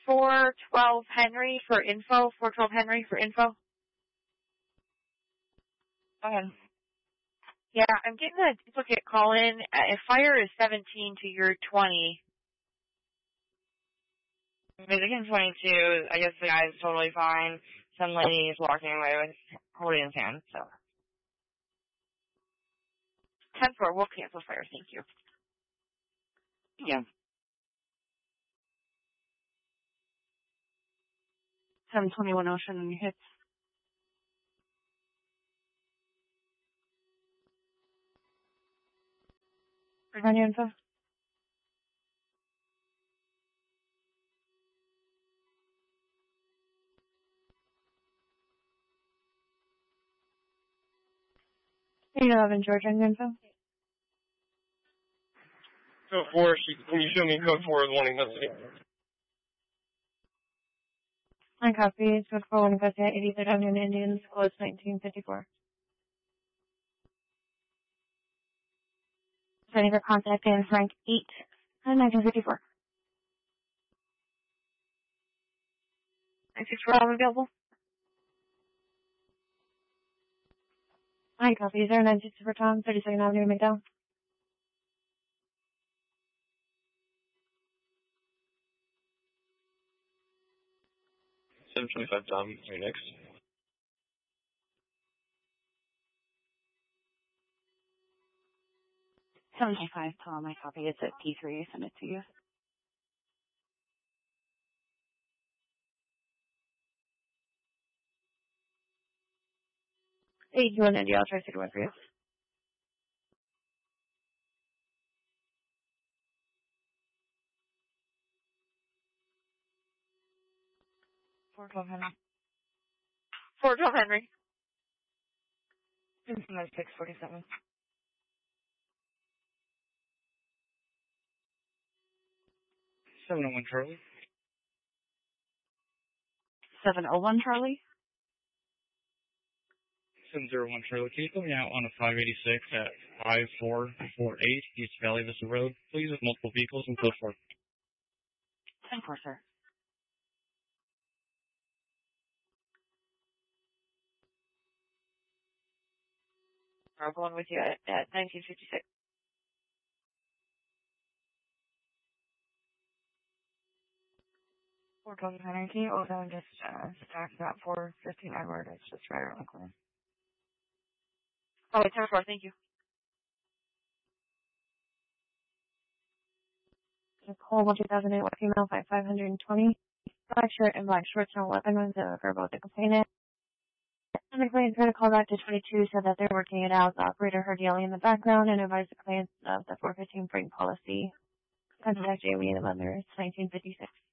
412 Henry for info. 412 Henry for info. Go ahead. Yeah, I'm getting a duplicate call-in. Fire is 17 to your 20. Michigan 22, I guess the guy's totally fine. Some lady is walking away with holding his hand, so. 10-4, we'll cancel fire, thank you. Yeah. 721 Ocean and hits. On your info. You have in Georgia and info. Code 4, can you show me code 4 is wanting custody? I copy. Code 4 wanting custody at 83rd Avenue in Indians, close 1954. Sending for contact in Frank 8 and 1954. 964, I'm available. I copy. 0960 for Tom, 32nd Avenue, McDowell. $725 Tom, you're next. $725 Tom, I copy. It's at P3. I send it to you. Hey, you want India? I'll try to do one for you. Henry. 412 Henry. 647. 701 Charlie. 701 Charlie. 701 Charlie, can you put me out on a 586 at 5448 East Valley Vista Road, please, with multiple vehicles and code 4? 10-4, sir. I'm going with you at 1956. Henry, can you also just stack that 415 Edward? It's just right around the corner. Oh, wait, 10-4, thank you. Nicole, 2008, white female, 520, black shirt and black shorts, no weapons for both the complainant. And the client's going to call back to 22, said that they're working it out. The operator heard yelling in the background and advised the client of the 415 bring policy. Contact Jamie in the It's 1956.